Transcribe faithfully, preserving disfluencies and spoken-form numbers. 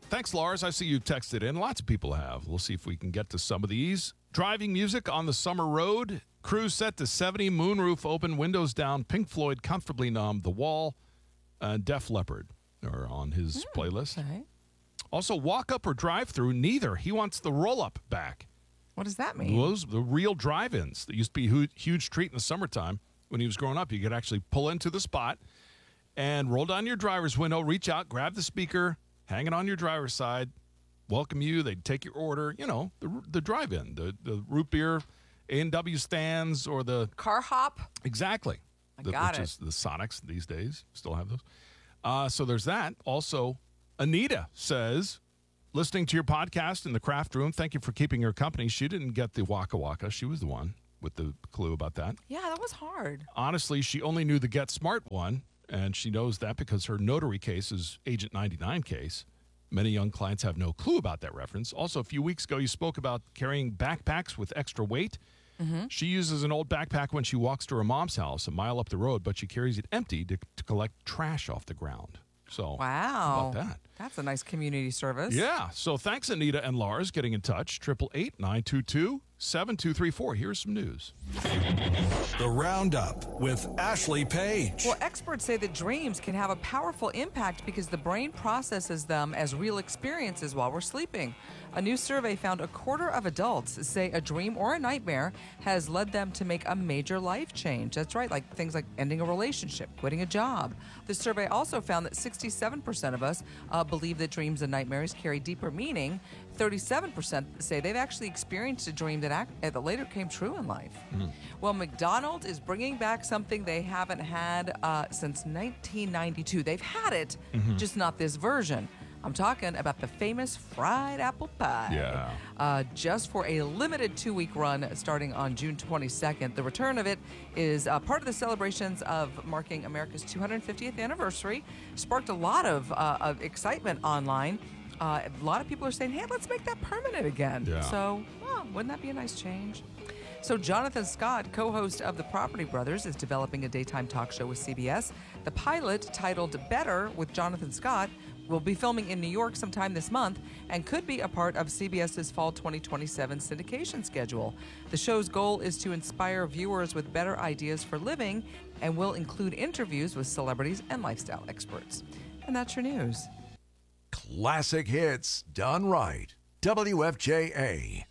Thanks, Lars. I see you texted in. Lots of people have. We'll see if we can get to some of these. Driving music on the summer road. Cruise set to seventy. Moonroof open. Windows down. Pink Floyd, Comfortably Numb. The Wall. And Def Leppard are on his Mm, playlist. Okay. Also, walk up or drive through. Neither. He wants the roll up back. What does that mean? Those the real drive-ins that used to be a hu- huge treat in the summertime when he was growing up. You could actually pull into the spot and roll down your driver's window, reach out, grab the speaker, hang it on your driver's side, welcome you. They'd take your order. You know, the the drive-in, the the root beer, A and W stands, or the Car hop? exactly. I the, got which it. is the Sonics these days. Still have those. Uh, so there's that. Also, Anita says, listening to your podcast in the craft room, thank you for keeping her company. She didn't get the Waka Waka. She was the one with the clue about that. Yeah, that was hard. Honestly, she only knew the Get Smart one, and she knows that because her notary case is Agent ninety-nine case. Many young clients have no clue about that reference. Also, a few weeks ago, you spoke about carrying backpacks with extra weight. Mm-hmm. She uses an old backpack when she walks to her mom's house a mile up the road, but she carries it empty to, to collect trash off the ground. So, Wow. how about that? That's a nice community service. Yeah. So thanks, Anita and Lars, getting in touch. eight eight eight, nine two two, seven two three four. Here's some news. The Roundup with Ashley Page. Well, experts say that dreams can have a powerful impact because the brain processes them as real experiences while we're sleeping. A new survey found a quarter of adults say a dream or a nightmare has led them to make a major life change. That's right, like things like ending a relationship, quitting a job. The survey also found that sixty-seven percent of us uh, believe that dreams and nightmares carry deeper meaning. thirty-seven percent say they've actually experienced a dream that, act, that later came true in life. Mm. Well, McDonald's is bringing back something they haven't had uh, since nineteen ninety-two. They've had it, Mm-hmm. just not this version. I'm talking about the famous fried apple pie. Yeah. Uh, just for a limited two-week run starting on June twenty-second. The return of it is uh, part of the celebrations of marking America's two hundred fiftieth anniversary. Sparked a lot of, uh, of excitement online. Uh, a lot of people are saying, hey, let's make that permanent again. Yeah. So, well, wouldn't that be a nice change? So Jonathan Scott, co-host of The Property Brothers, is developing a daytime talk show with C B S. The pilot, titled Better with Jonathan Scott, will be filming in New York sometime this month and could be a part of CBS's fall twenty twenty-seven syndication schedule. The show's goal is to inspire viewers with better ideas for living and will include interviews with celebrities and lifestyle experts. And that's your news. Classic hits done right. W F J A.